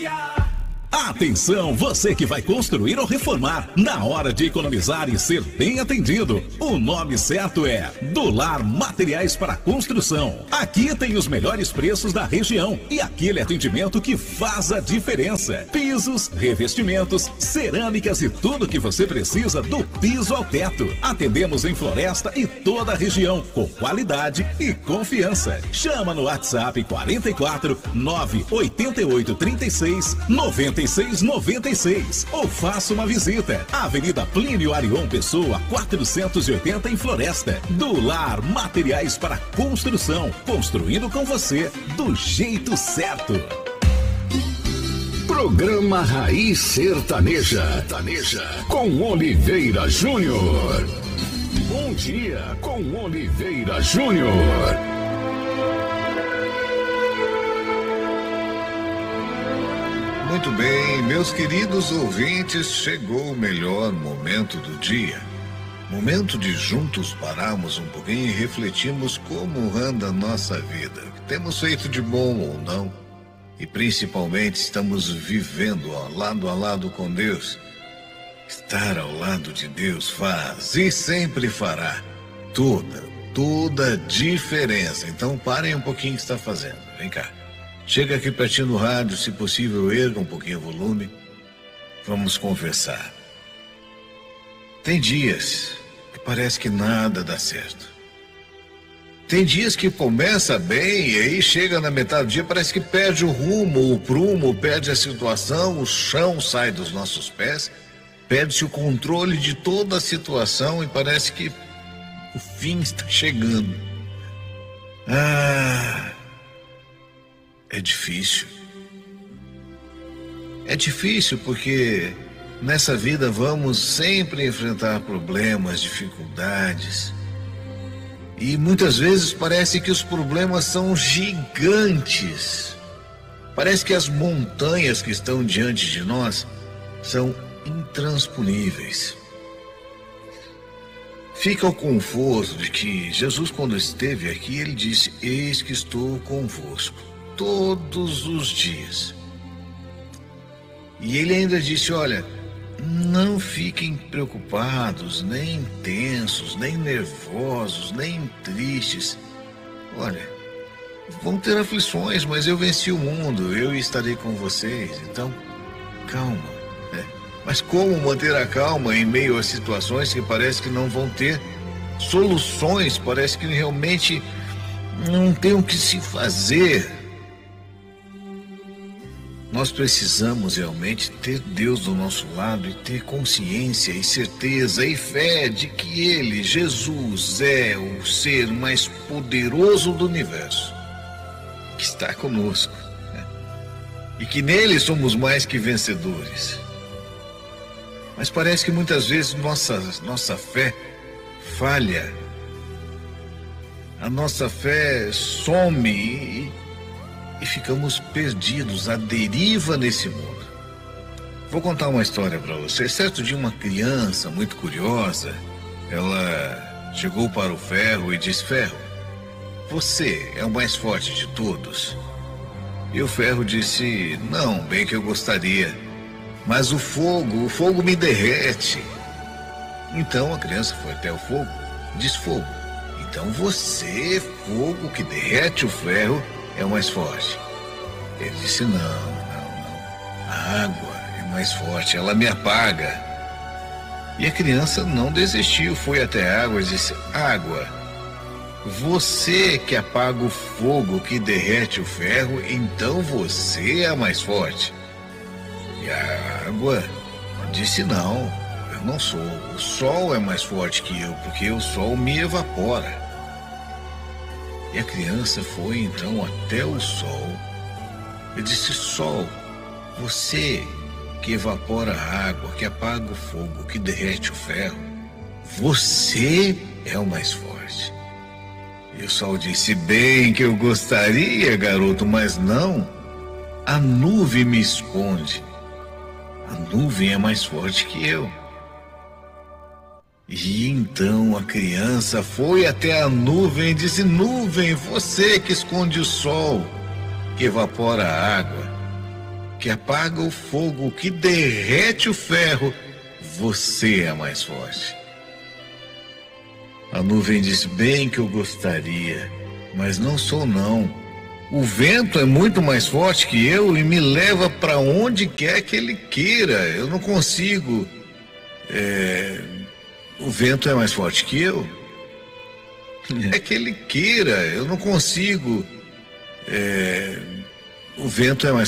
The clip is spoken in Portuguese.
Atenção, você que vai construir ou reformar. Na hora de economizar e ser bem atendido, o nome certo é Do Lar Materiais para Construção. Aqui tem os melhores preços da região e aquele atendimento que faz a diferença. Pisos, revestimentos, cerâmicas e tudo que você precisa do piso ao teto. Atendemos em Floresta e toda a região com qualidade e confiança. Chama no WhatsApp 44 988 36 9696 ou faça uma visita. Avenida Plínio Arion Pessoa, 480 em Floresta. Do Lar Materiais para Construção, construindo com você do jeito certo. Programa Raiz Sertaneja com Oliveira Júnior. Bom dia com Oliveira Júnior. Muito bem, meus queridos ouvintes, chegou o melhor momento do dia. Momento de juntos pararmos um pouquinho e refletirmos como anda a nossa vida. O que temos feito de bom ou não. E principalmente estamos vivendo lado a lado com Deus. Estar ao lado de Deus faz e sempre fará toda a diferença. Então parem um pouquinho o que está fazendo. Vem cá. Chega aqui pertinho do rádio, se possível, erga um pouquinho o volume. Vamos conversar. Tem dias que parece que nada dá certo. Tem dias que começa bem e aí chega na metade do dia, parece que perde o rumo, o prumo, perde a situação, o chão sai dos nossos pés, perde-se o controle de toda a situação e parece que o fim está chegando. É difícil. É difícil porque nessa vida vamos sempre enfrentar problemas, dificuldades. E muitas vezes parece que os problemas são gigantes. Parece que as montanhas que estão diante de nós são intransponíveis. Fica o conforto de que Jesus, quando esteve aqui, ele disse: eis que estou convosco todos os dias. E ele ainda disse: olha, não fiquem preocupados, nem tensos, nem nervosos, nem tristes. Olha, vão ter aflições, mas eu venci o mundo, eu estarei com vocês. Então, calma. Mas como manter a calma em meio a situações que parece que não vão ter soluções, parece que realmente não tem o que se fazer? Nós precisamos realmente ter Deus do nosso lado e ter consciência e certeza e fé de que Ele, Jesus, é o ser mais poderoso do universo, que está conosco, e que nele somos mais que vencedores. Mas parece que muitas vezes nossa fé falha, a nossa fé some e ficamos perdidos, à deriva nesse mundo. Vou contar uma história para você. Certo dia, uma criança muito curiosa, ela chegou para o Ferro e disse: Ferro, você é o mais forte de todos. E o Ferro disse: não, bem que eu gostaria, mas o fogo me derrete. Então a criança foi até o fogo, disse: fogo, então você, fogo que derrete o ferro, é o mais forte. Ele disse: não. A água é mais forte, ela me apaga. E a criança não desistiu, foi até a água e disse: água, você que apaga o fogo que derrete o ferro, então você é a mais forte. E a água disse: não, eu não sou. O sol é mais forte que eu, porque o sol me evapora. E a criança foi então até o sol e disse: sol, você que evapora a água, que apaga o fogo, que derrete o ferro, você é o mais forte. E o sol disse: bem que eu gostaria, garoto, mas não. A nuvem me esconde. A nuvem é mais forte que eu. E então a criança foi até a nuvem e disse: nuvem, você que esconde o sol, que evapora a água, que apaga o fogo, que derrete o ferro, você é mais forte. A nuvem diz: bem que eu gostaria, mas não sou não. O vento é muito mais forte que eu e me leva para onde quer que ele queira. Eu não consigo. O vento é mais forte que eu? É que ele queira, eu não consigo. O vento é mais